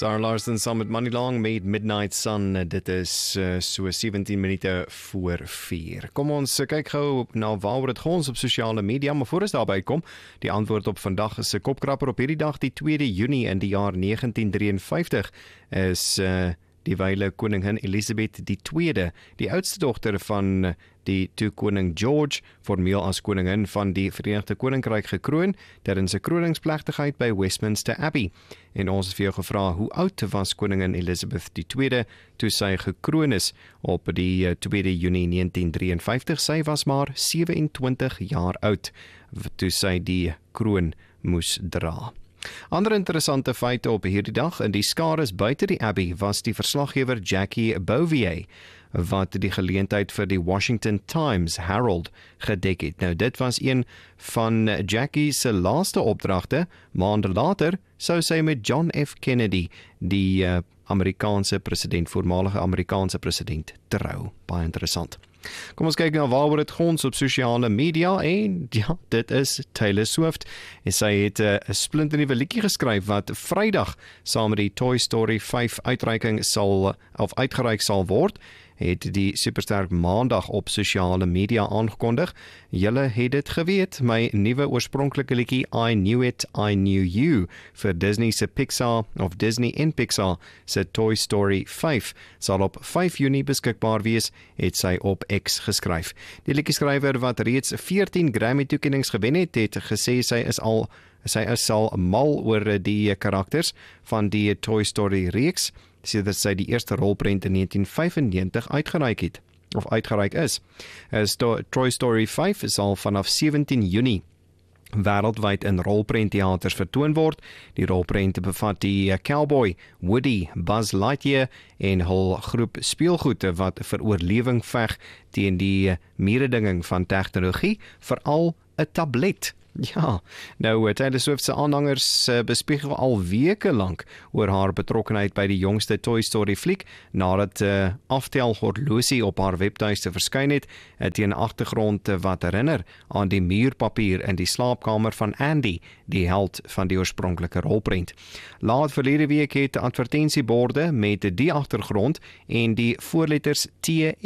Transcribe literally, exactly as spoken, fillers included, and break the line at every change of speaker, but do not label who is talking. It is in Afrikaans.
Sarah Larson saam met Money Long met Midnight Sun. Dit is uh, so sewentien minute voor vier. Kom ons uh, kyk gou na waaroor dit gaan op sosiale media, maar voor ons daarby kom, die antwoord op vandag is 'n kopkrapper op hierdie dag, die tweede Junie in die jaar negentien drieënvyftig, is uh, die wyle koningin Elizabeth die tweede, die oudste dogter van die toe koning George, formeel as koningin van die Verenigde Koninkryk gekroon, tydens 'n kroningsplegtigheid by Westminster Abbey. En ons het vir jou gevra, hoe oud was koningin Elizabeth die tweede toe sy gekroon is op die tweede Junie negentien drieënvyftig. Sy was maar sewentwintig jaar oud toe sy die kroon moes dra. Ander interessante feite op hierdie dag, in die skares buite die Abbey was die verslaggewer Jackie Bouvier, wat die geleentheid vir die Washington Times Herald gedek het. Nou, dit was een van Jackie se laaste opdragte. Maande later sou sy met John F. Kennedy, die uh, Amerikaanse president, voormalige Amerikaanse president, trou. Baie interessant. Kom ons kyk na waaroor dit gaan op sosiale media, en ja, dit is Taylor Swift. En sy het 'n uh, splinternuwe liedjie geskryf wat Vrydag saam met die Toy Story vyf uitreiking sal of uitgereik sal word. Het die superster maandag op sosiale media aangekondig. Julle het dit geweet, my nuwe oorspronklike liedjie I Knew It, I Knew You vir Disney se Pixar of Disney en Pixar se Toy Story vyf sal op vyf Junie beskikbaar wees, het sy op X geskryf. Die liedjieskrywer wat reeds veertien Grammy toekennings gewen het, het gesê sy is al sy is al mal oor die karakters van die Toy Story reeks, sedert sy die eerste rolprent in negentien vyfennegentig uitgereik het, of uitgereik is. Toy Story vyf sal vanaf sewentien Junie wêreldwyd in rolprenttheaters vertoon word. Die rolprente bevat die cowboy, Woody, Buzz Lightyear en hul groep speelgoede wat vir oorlewing veg teen die mededinging van tegnologie, veral 'n tablet. Ja, nou Taylor Swift se aanhangers uh, bespiegel al weke lank oor haar betrokkenheid by die jongste Toy Story fliek, nadat 'n uh, aftelhorlosie op haar webtuiste verskyn het, uh, teen 'n agtergrond uh, wat herinner aan die muurpapier in die slaapkamer van Andy, die held van die oorspronklike rolprent. Laat verlede week het advertensieborde met die agtergrond en die voorletters T